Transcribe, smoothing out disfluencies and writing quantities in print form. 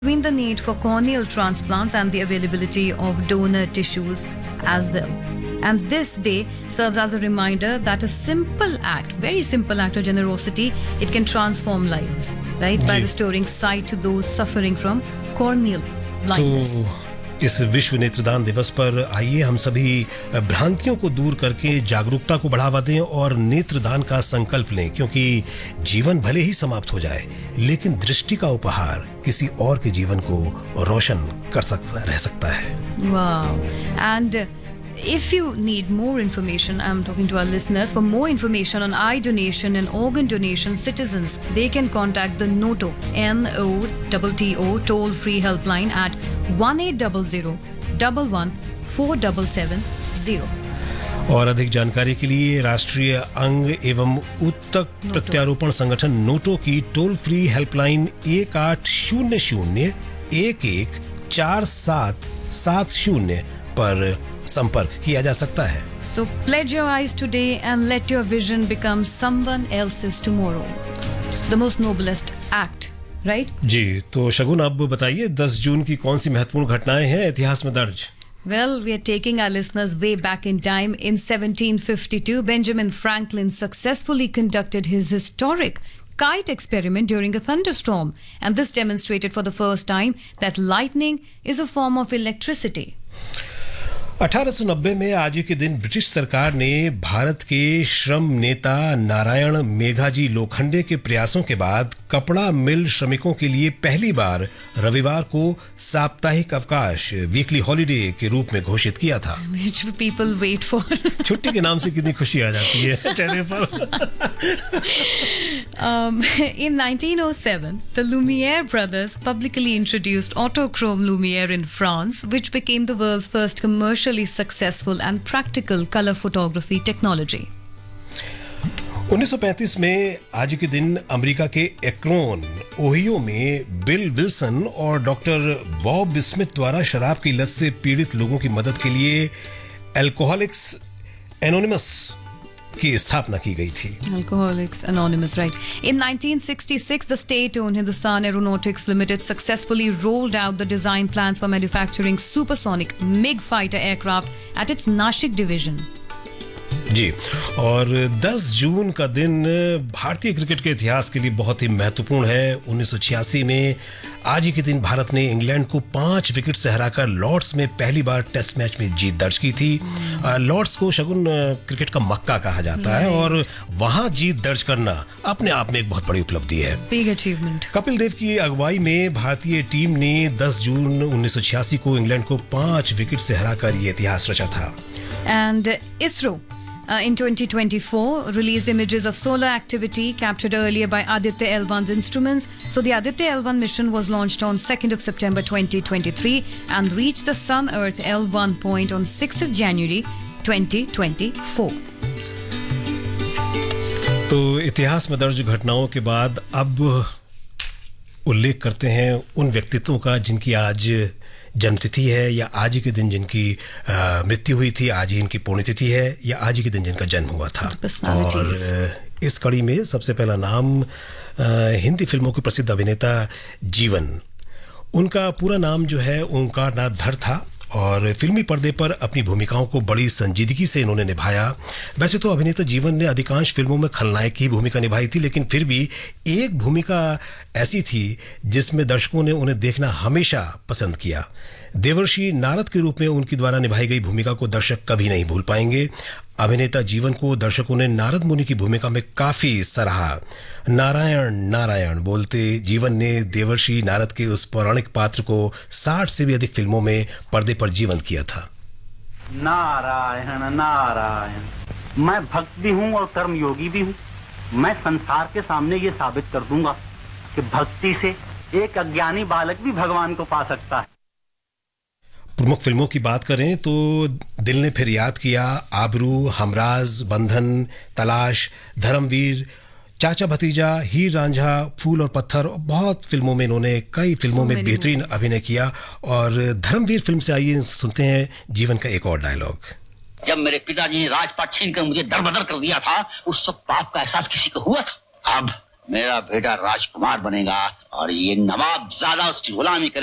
between the need for corneal transplants and the availability of donor tissues as well. And this day serves as a reminder that a simple act, very simple act of generosity, it can transform lives, right? By restoring sight to those suffering from corneal blindness. इस विश्व नेत्रदान दिवस पर आइए हम सभी भ्रांतियों को दूर करके जागरूकता को बढ़ावा दें और नेत्रदान का संकल्प लें, क्योंकि जीवन भले ही समाप्त हो जाए लेकिन दृष्टि का उपहार किसी और के जीवन को रोशन रह सकता है. Wow. And if you need more information, I'm talking to our listeners, for more information on eye donation and organ donation, citizens, they can contact the NOTO, NOTTO toll-free helpline at 1800-11-4770. और अधिक जानकारी के लिए राष्ट्रीय अंग एवं ऊतक प्रत्यारोपण संगठन नोटो की टोल फ्री हेल्पलाइन 1800-11-4770 पर संपर्क किया जा सकता है. So pledge your eyes today and let your vision become someone else's tomorrow. It's the most noblest act, right? जी, तो शगुन अब बताइए 10 जून की कौन सी महत्वपूर्ण घटनाएं हैं इतिहास में दर्ज? Well, we are taking our listeners way back in time. In 1752, Benjamin Franklin successfully conducted his historic kite experiment during a thunderstorm, and this demonstrated for the first time that lightning is a form of electricity. 1890 में आज के दिन British सरकार ने भारत के श्रम नेता नारायण मेघाजी लोखंडे के प्रयासों के बाद कपड़ा मिल श्रमिकों के लिए पहली बार रविवार को साप्ताहिक अवकाश, वीकली हॉलिडे के रूप में घोषित किया था. Which people wait for. छुट्टी के नाम से कितनी खुशी आ जाती है चेहरे पर. In 1907, the Lumiere brothers publicly introduced autochrome Lumiere in France, which became the world's first commercially successful and practical color photography technology. 1935 में आज के दिन अमेरिका के एक्रोन, ओहियो में बिल विल्सन और डॉक्टर बॉब स्मिथ द्वारा शराब की लत से पीड़ित लोगों की मदद के लिए अल्कोहलिक्स एनोनिमस की स्थापना की गई थी. Alcoholics Anonymous, right. In 1966, the state-owned Hindustan Aeronautics Limited successfully rolled out the design plans for manufacturing supersonic MiG fighter aircraft at its Nashik division. जी, और 10 जून का दिन भारतीय क्रिकेट के इतिहास के लिए बहुत ही महत्वपूर्ण है. 1986 में आज ही के दिन भारत ने इंग्लैंड को 5 विकेट से हराकर लॉर्ड्स में पहली बार टेस्ट मैच में जीत दर्ज की थी. लॉर्ड्स को शगुन क्रिकेट का मक्का कहा जाता है और वहां जीत दर्ज करना अपने आप में एक बहुत बड़ी उपलब्धि है. Big achievement. कपिल देव की अगुवाई में भारतीय टीम ने 10 जून 1986 को इंग्लैंड को 5 विकेट से हराकर ये इतिहास रचा था. And ISRO in 2024 released images of solar activity captured earlier by Aditya L1's instruments. So the Aditya L1 mission was launched on 2nd of September 2023 and reached the Sun-Earth L1 point on 6th of January 2024. तो इतिहास में दर्ज घटनाओं के बाद अब उल्लेख करते हैं उन व्यक्तित्वों का जिनकी आज जन्मतिथि है या आज ही के दिन जिनकी मृत्यु हुई थी, आज ही इनकी पुण्यतिथि है या आज ही के दिन जिनका जन्म हुआ था. और इस कड़ी में सबसे पहला नाम हिंदी फिल्मों के प्रसिद्ध अभिनेता जीवन. उनका पूरा नाम जो है ओंकार नाथ धर था और फिल्मी पर्दे पर अपनी भूमिकाओं को बड़ी संजीदगी से इन्होंने निभाया. वैसे तो अभिनेता जीवन ने अधिकांश फिल्मों में खलनायक की भूमिका निभाई थी, लेकिन फिर भी एक भूमिका ऐसी थी जिसमें दर्शकों ने उन्हें देखना हमेशा पसंद किया. देवर्षि नारद के रूप में उनकी द्वारा निभाई गई भूमिका को दर्शक कभी नहीं भूल पाएंगे. अभिनेता जीवन को दर्शकों ने नारद मुनि की भूमिका में काफी सराहा. नारायण नारायण बोलते जीवन ने देवर्षि नारद के उस पौराणिक पात्र को 60 से भी अधिक फिल्मों में पर्दे पर जीवंत किया था. नारायण नारायण, मैं भक्त भी हूँ और कर्म योगी भी हूँ. मैं संसार के सामने ये साबित कर दूंगा कि भक्ति से एक अज्ञानी बालक भी भगवान को पा सकता है. प्रमुख फिल्मों की बात करें तो दिल ने फिर याद किया, आबरू, हमराज, बंधन, तलाश, धर्मवीर, चाचा भतीजा, हीर रांझा, फूल और पत्थर, बहुत फिल्मों में इन्होंने कई फिल्मों में बेहतरीन अभिनय किया. और धर्मवीर फिल्म से आइए सुनते हैं जीवन का एक और डायलॉग. जब मेरे पिताजी ने राजपाट छीन कर मुझे दरबदर कर दिया था, उस सब पाप का एहसास किसी को हुआ था? अब मेरा बेटा राजकुमार बनेगा और ये नवाब ज्यादा उसकी गुलामी करेगा।